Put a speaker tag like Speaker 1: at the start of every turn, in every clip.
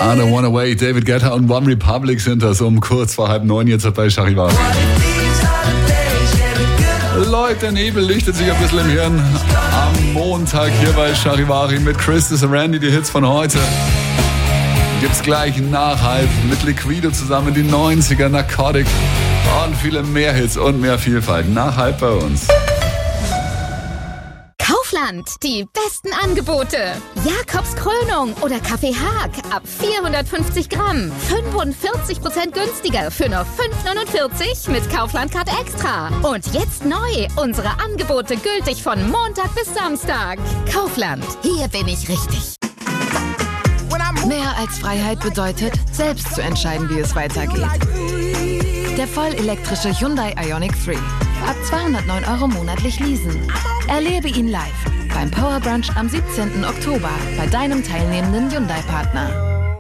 Speaker 1: I Don't Wanna Wait, David Guetta und One Republic sind das um kurz vor 8:30 jetzt bei Charivari. Leute, der Nebel lichtet sich ein bisschen im Hirn. Am Montag hier bei Charivari mit Christus und Randy, die Hits von heute. Gibt's gleich Nachhype mit Liquido zusammen, die 90er, Narcotic und viele mehr Hits und mehr Vielfalt. Nachhype bei uns.
Speaker 2: Kaufland, die besten Angebote. Jakobs Krönung oder Kaffee Haag ab 450 Gramm. 45% günstiger für nur 5,49 mit Kaufland Card Extra. Und jetzt neu, unsere Angebote gültig von Montag bis Samstag. Kaufland, hier bin ich richtig.
Speaker 3: Mehr als Freiheit bedeutet, selbst zu entscheiden, wie es weitergeht. Der vollelektrische Hyundai Ioniq 3. Ab 209 € monatlich leasen. Erlebe ihn live beim Power Brunch am 17. Oktober bei deinem teilnehmenden Hyundai-Partner.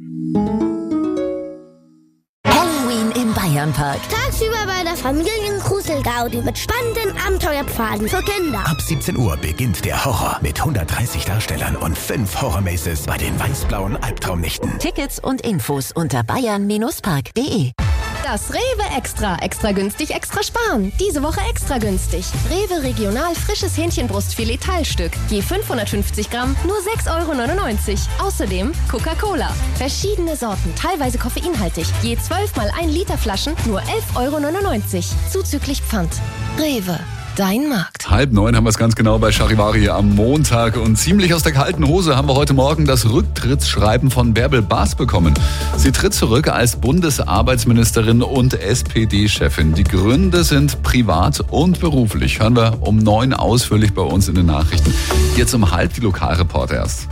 Speaker 4: Halloween im Bayernpark.
Speaker 5: Tagsüber bei der Familiengruselgaudi mit spannenden Abenteuerpfaden für Kinder.
Speaker 6: Ab 17 Uhr beginnt der Horror mit 130 Darstellern und 5 Horror-Maces bei den weiß-blauen Albtraumnächten.
Speaker 4: Tickets und Infos unter bayern-park.de.
Speaker 7: Das Rewe Extra. Extra günstig, extra sparen. Diese Woche extra günstig. Rewe Regional frisches Hähnchenbrustfilet Teilstück. Je 550 Gramm, nur 6,99 €. Außerdem Coca-Cola. Verschiedene Sorten, teilweise koffeinhaltig. Je 12 mal 1 Liter Flaschen, nur 11,99 €. Zuzüglich Pfand. Rewe. Dein Markt.
Speaker 1: 8:30 haben wir es ganz genau bei Charivari hier am Montag. Und ziemlich aus der kalten Hose haben wir heute Morgen das Rücktrittsschreiben von Bärbel Baas bekommen. Sie tritt zurück als Bundesarbeitsministerin und SPD-Chefin. Die Gründe sind privat und beruflich. Hören wir um 9 ausführlich bei uns in den Nachrichten. Jetzt um 8:30 die Lokalreporter erst.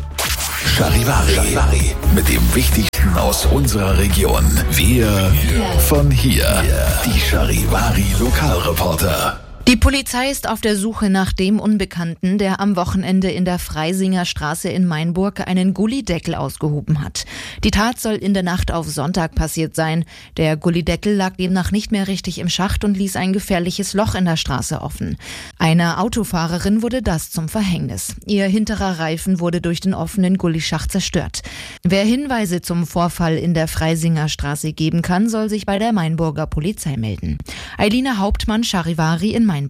Speaker 6: Charivari mit dem Wichtigsten aus unserer Region. Wir von hier. Die Charivari Lokalreporter.
Speaker 8: Die Polizei ist auf der Suche nach dem Unbekannten, der am Wochenende in der Freisinger Straße in Mainburg einen Gullideckel ausgehoben hat. Die Tat soll in der Nacht auf Sonntag passiert sein. Der Gullideckel lag demnach nicht mehr richtig im Schacht und ließ ein gefährliches Loch in der Straße offen. Einer Autofahrerin wurde das zum Verhängnis. Ihr hinterer Reifen wurde durch den offenen Gullischacht zerstört. Wer Hinweise zum Vorfall in der Freisinger Straße geben kann, soll sich bei der Mainburger Polizei melden. Eilina Hauptmann, Charivari in Mainburg.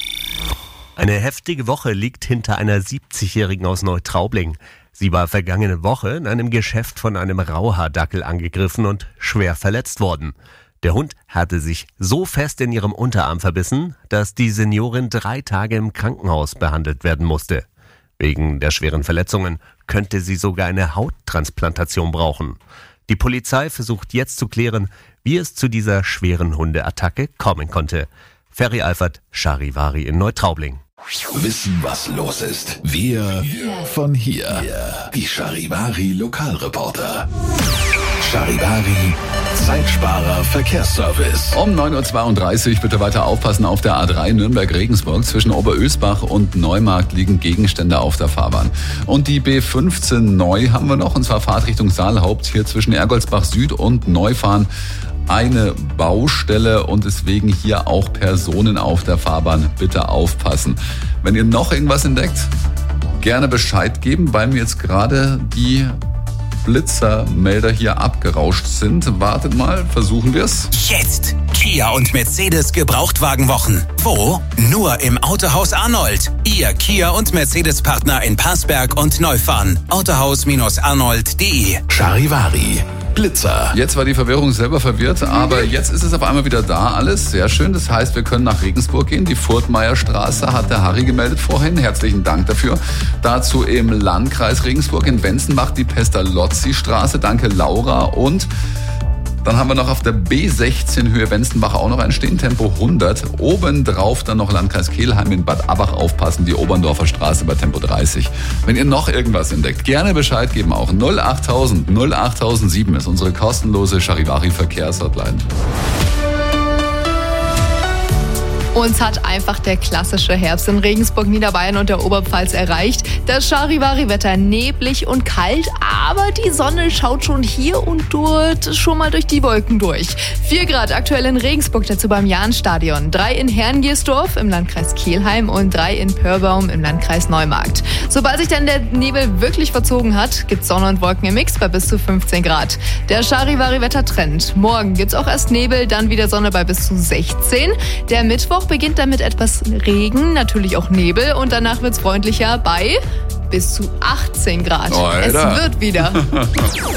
Speaker 9: Eine heftige Woche liegt hinter einer 70-Jährigen aus Neutraubling. Sie war vergangene Woche in einem Geschäft von einem Rauhaardackel angegriffen und schwer verletzt worden. Der Hund hatte sich so fest in ihrem Unterarm verbissen, dass die Seniorin 3 Tage im Krankenhaus behandelt werden musste. Wegen der schweren Verletzungen könnte sie sogar eine Hauttransplantation brauchen. Die Polizei versucht jetzt zu klären, wie es zu dieser schweren Hundeattacke kommen konnte. Ferry Alfert, Charivari in Neutraubling.
Speaker 6: Wissen, was los ist. Wir von hier. Die Charivari Lokalreporter. Charivari Zeitsparer Verkehrsservice.
Speaker 1: Um 9:32 Uhr bitte weiter aufpassen auf der A3 Nürnberg-Regensburg. Zwischen Oberösbach und Neumarkt liegen Gegenstände auf der Fahrbahn. Und die B15 neu haben wir noch, und zwar Fahrtrichtung Saalhaupt, hier zwischen Ergoldsbach Süd und Neufahren. Eine Baustelle und deswegen hier auch Personen auf der Fahrbahn. Bitte aufpassen. Wenn ihr noch irgendwas entdeckt, gerne Bescheid geben, weil mir jetzt gerade die Blitzermelder hier abgerauscht sind. Wartet mal, versuchen wir es.
Speaker 10: Jetzt Kia und Mercedes Gebrauchtwagenwochen. Wo? Nur im Autohaus Arnold. Ihr Kia und Mercedes Partner in Passberg und Neufahren. Autohaus-arnold.de.
Speaker 6: Charivari Blitzer.
Speaker 1: Jetzt war die Verwirrung selber verwirrt, aber jetzt ist es auf einmal wieder da. Alles sehr schön. Das heißt, wir können nach Regensburg gehen. Die Furtmeierstraße hat der Harry gemeldet vorhin. Herzlichen Dank dafür. Dazu im Landkreis Regensburg in Wenzenbach die Pestalozzi-Straße. Danke, Laura. Und dann haben wir noch auf der B16 Höhe Wenzenbach auch noch ein stehen, Tempo 100. Obendrauf dann noch Landkreis Kelheim in Bad Abach aufpassen, die Oberndorfer Straße bei Tempo 30. Wenn ihr noch irgendwas entdeckt, gerne Bescheid geben auch. 08000 08007 ist unsere kostenlose Charivari Verkehrshotline.
Speaker 11: Uns hat einfach der klassische Herbst in Regensburg, Niederbayern und der Oberpfalz erreicht. Das Charivari-Wetter neblig und kalt, aber die Sonne schaut schon hier und dort schon mal durch die Wolken durch. 4 Grad aktuell in Regensburg, dazu beim Jahnstadion. 3 in Herrngiersdorf im Landkreis Kelheim und 3 in Pörbaum im Landkreis Neumarkt. Sobald sich dann der Nebel wirklich verzogen hat, gibt's Sonne und Wolken im Mix bei bis zu 15 Grad. Der Charivari-Wettertrend. Morgen gibt's auch erst Nebel, dann wieder Sonne bei bis zu 16. Der Mittwoch beginnt dann mit etwas Regen, natürlich auch Nebel und danach wird's freundlicher bei bis zu 18 Grad.
Speaker 1: Oh,
Speaker 11: es wird wieder.